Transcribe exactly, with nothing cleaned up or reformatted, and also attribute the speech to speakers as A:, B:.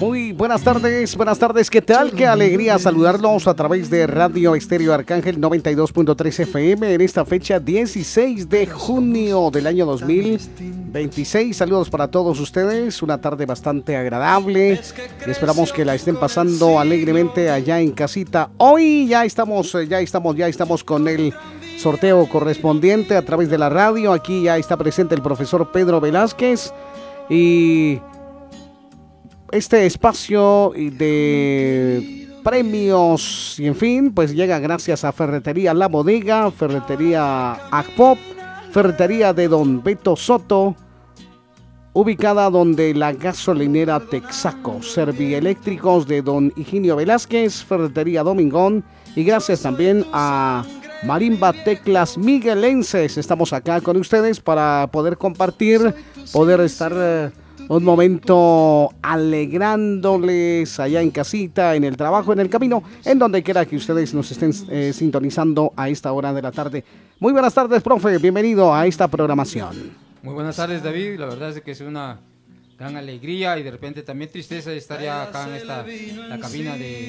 A: Muy buenas tardes, buenas tardes, ¿qué tal? Qué alegría saludarlos a través de Radio Estéreo Arcángel noventa y dos punto tres F M en esta fecha dieciséis de junio del año dos mil veintiséis. Saludos para todos ustedes, una tarde bastante agradable y esperamos que la estén pasando alegremente allá en casita. Hoy ya estamos, ya estamos, ya estamos con el sorteo correspondiente a través de la radio. Aquí ya está presente el profesor Pedro Velázquez y este espacio de premios y en fin, pues llega gracias a Ferretería La Bodega, Ferretería Agpop, Ferretería de Don Beto Soto, ubicada donde la gasolinera Texaco, Servieléctricos de Don Higinio Velázquez, Ferretería Domingón y gracias también a Marimba Teclas Miguelenses. Estamos acá con ustedes para poder compartir, poder estar eh, un momento alegrándoles allá en casita, en el trabajo, en el camino, en donde quiera que ustedes nos estén eh, sintonizando a esta hora de la tarde. Muy buenas tardes, profe, bienvenido a esta programación.
B: Muy buenas tardes, David, la verdad es que es una gran alegría y de repente también tristeza de estar ya acá en esta la cabina de